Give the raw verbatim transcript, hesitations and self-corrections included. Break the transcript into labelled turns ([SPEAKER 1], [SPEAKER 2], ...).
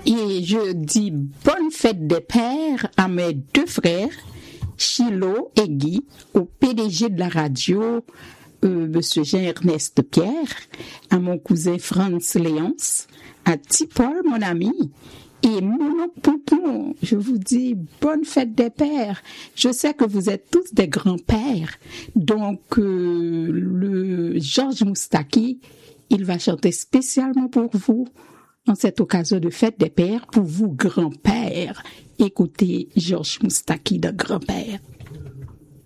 [SPEAKER 1] Et je dis bonne fête des pères à mes deux frères, Chilo et Guy, au P D G de la radio, euh, Monsieur Jean-Ernest Pierre, à mon cousin Franz Léonce, à Tipol, mon ami, et mon oncle Poupon. Je vous dis bonne fête des pères. Je sais que vous êtes tous des grands-pères. Donc, euh, le Georges Moustaki, il va chanter spécialement pour vous en cette occasion de fête des pères, pour vous grands-pères. Écoutez Georges Moustaki de grand-père.